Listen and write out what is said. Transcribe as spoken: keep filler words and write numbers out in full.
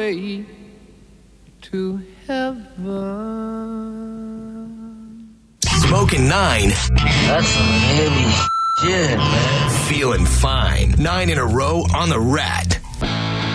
way to heaven. Smoking nine. That's some heavy shit, man. Feeling fine. Nine in a row on the Rat.